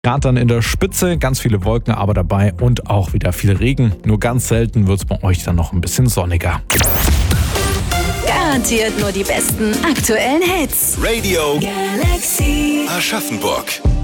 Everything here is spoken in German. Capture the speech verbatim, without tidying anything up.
Gerade dann in der Spitze, ganz viele Wolken aber dabei und auch wieder viel Regen. Nur ganz selten wird es bei euch dann noch ein bisschen sonniger. Garantiert nur die besten aktuellen Hits. Radio Galaxy. Aschaffenburg.